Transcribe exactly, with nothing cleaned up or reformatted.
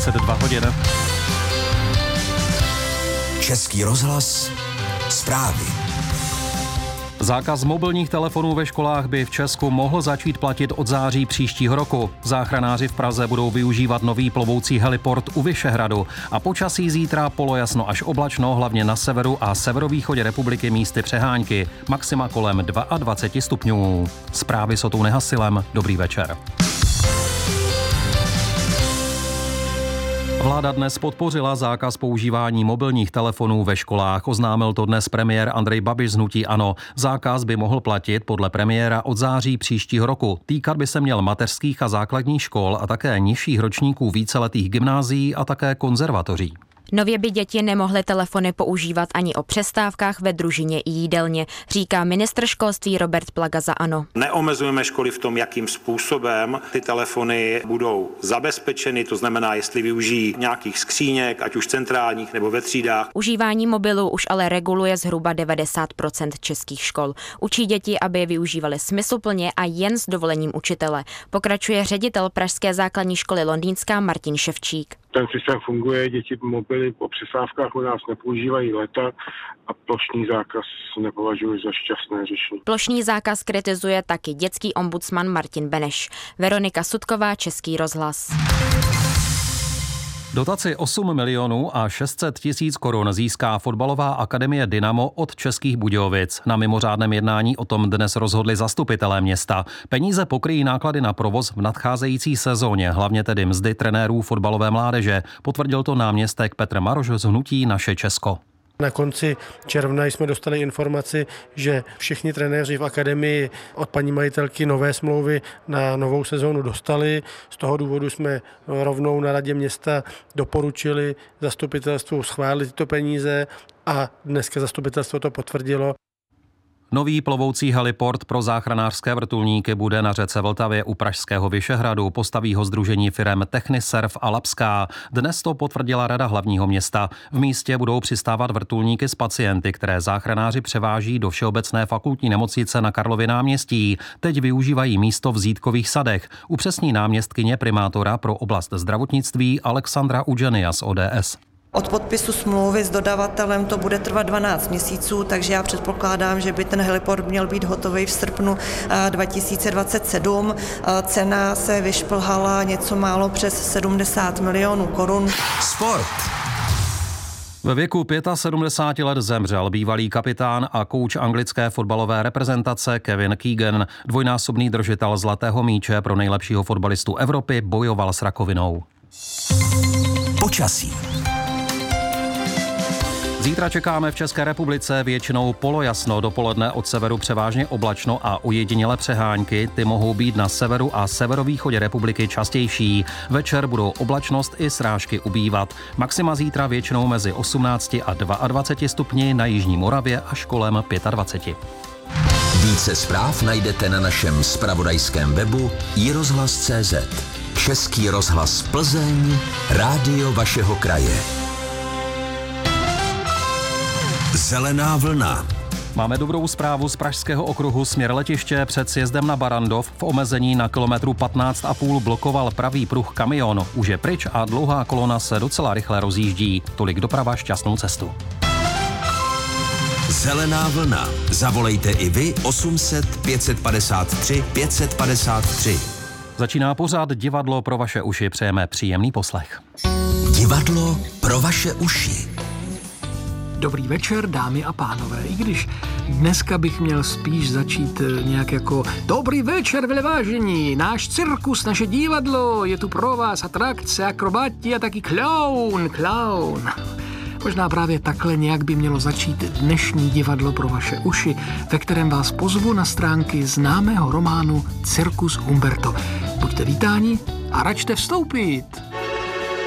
dvacet dva hodin. Český rozhlas, zprávy. Zákaz mobilních telefonů ve školách by v Česku mohl začít platit od září příštího roku. Záchranáři v Praze budou využívat nový plovoucí heliport u Vyšehradu a počasí zítra polojasno až oblačno, hlavně na severu a severovýchodě republiky místy přehánky, maxima kolem dvacet dva stupňů. Zprávy s Otou Nehasilem. Dobrý večer. Vláda dnes podpořila zákaz používání mobilních telefonů ve školách. Oznámil to dnes premiér Andrej Babiš z hnutí ANO. Zákaz by mohl platit podle premiéra od září příštího roku. Týkat by se měl mateřských a základních škol a také nižších ročníků víceletých gymnázií a také konzervatoří. Nově by děti nemohly telefony používat ani o přestávkách ve družině i jídelně, říká ministr školství Robert Plaga za ANO. Neomezujeme školy v tom, jakým způsobem ty telefony budou zabezpečeny, to znamená, jestli využijí nějakých skříněk, ať už centrálních nebo ve třídách. Užívání mobilů už ale reguluje zhruba devadesát procent českých škol. Učí děti, aby je využívali smysluplně a jen s dovolením učitele. Pokračuje ředitel Pražské základní školy Londýnská Martin Ševčík. Ten systém funguje, děti mobily po přestávkách u nás nepoužívají léta a plošný zákaz nepovažuji za šťastné řešení. Plošný zákaz kritizuje taky dětský ombudsman Martin Beneš. Veronika Sudková, Český rozhlas. Dotaci osm milionů a šest set tisíc korun získá fotbalová akademie Dynamo od Českých Budějovic. Na mimořádném jednání o tom dnes rozhodli zastupitelé města. Peníze pokryjí náklady na provoz v nadcházející sezóně, hlavně tedy mzdy trenérů fotbalové mládeže. Potvrdil to náměstek Petr Maroš z hnutí Naše Česko. Na konci června jsme dostali informaci, že všichni trenéři v akademii od paní majitelky nové smlouvy na novou sezónu dostali. Z toho důvodu jsme rovnou na radě města doporučili zastupitelstvu schválit tyto peníze a dneska zastupitelstvo to potvrdilo. Nový plovoucí heliport pro záchranářské vrtulníky bude na řece Vltavě u pražského Vyšehradu. Postaví ho sdružení firem Techniserv a Labská. Dnes to potvrdila Rada hlavního města. V místě budou přistávat vrtulníky s pacienty, které záchranáři převáží do Všeobecné fakultní nemocnice na Karlově náměstí. Teď využívají místo v Zítkových sadech. Upřesní náměstkyně primátora pro oblast zdravotnictví Alexandra Udženia z O D S. Od podpisu smlouvy s dodavatelem to bude trvat dvanáct měsíců, takže já předpokládám, že by ten heliport měl být hotový v srpnu dva tisíce dvacet sedm. Cena se vyšplhala něco málo přes sedmdesát milionů korun. Sport. Ve věku sedmdesáti pěti let zemřel bývalý kapitán a kouč anglické fotbalové reprezentace Kevin Keegan. Dvojnásobný držitel zlatého míče pro nejlepšího fotbalistu Evropy bojoval s rakovinou. Počasí. Zítra čekáme v České republice většinou polojasno, dopoledne od severu převážně oblačno a ojedinělé přehánky. Ty mohou být na severu a severovýchodě republiky častější. Večer budou oblačnost i srážky ubývat. Maxima zítra většinou mezi osmnácti a dvaceti dvěma stupni, na jižní Moravě až kolem dvaceti pěti. Více zpráv najdete na našem zpravodajském webu i rozhlas tečka cé zet. Český rozhlas Plzeň, rádio vašeho kraje. Zelená vlna. Máme dobrou zprávu z Pražského okruhu směr letiště. Před sjezdem na Barandov v omezení na kilometru patnáct a půl blokoval pravý pruh kamion. Už je pryč a dlouhá kolona se docela rychle rozjíždí. Tolik doprava, šťastnou cestu. Zelená vlna. Zavolejte i vy osm set pět set padesát tři pět set padesát tři. Začíná pořád Divadlo pro vaše uši. Přejeme příjemný poslech. Divadlo pro vaše uši. Dobrý večer, dámy a pánové. I když dneska bych měl spíš začít nějak jako dobrý večer, velevážení. Náš cirkus, naše divadlo, je tu pro vás atrakce, akrobati a taky klaun, klaun. Možná právě takhle nějak by mělo začít dnešní Divadlo pro vaše uši, ve kterém vás pozvu na stránky známého románu Cirkus Humberto. Buďte vítáni a račte vstoupit.